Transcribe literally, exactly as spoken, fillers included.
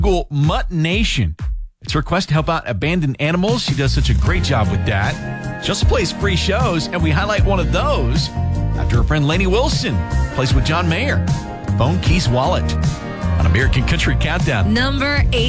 Google Mutt Nation. It's a request to help out abandoned animals. She does such a great job with that. She also plays free shows, and we highlight one of those after her friend Lainey Wilson plays with John Mayer. Phone Keys Wallet on American Country Countdown. Number eight.